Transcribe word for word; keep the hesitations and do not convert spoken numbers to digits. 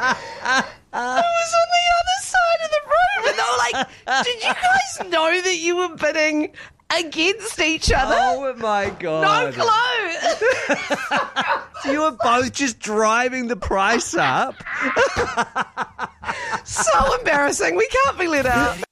I was on the other side of the room, and they were like, "Did you guys know that you were bidding against each other?" Oh my God. No clue. So you were both just driving the price up. So embarrassing. We can't be let out.